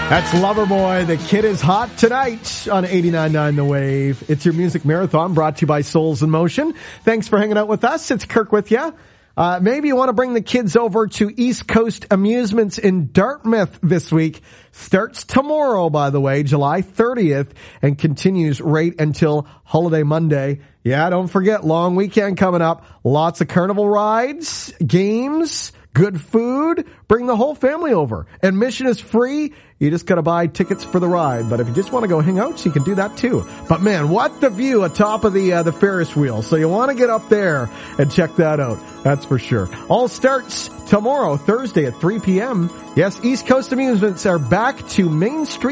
That's Loverboy. The Kid is Hot tonight on 89.9 The Wave. It's your music marathon brought to you by Souls in Motion. Thanks for hanging out with us. It's Kirk with you. Maybe you want to bring the kids over to East Coast Amusements in Dartmouth this week. Starts tomorrow, by the way, July 30th, and continues right until Holiday Monday. Yeah, don't forget, long weekend coming up. Lots of carnival rides, games, good food. Bring the whole family over. Admission is free. You just got to buy tickets for the ride. But if you just want to go hang out, you can do that too. But man, what the view atop of the Ferris wheel. So you want to get up there and check that out. That's for sure. All starts tomorrow, Thursday at 3 p.m. Yes, East Coast Amusements are back to Main Street.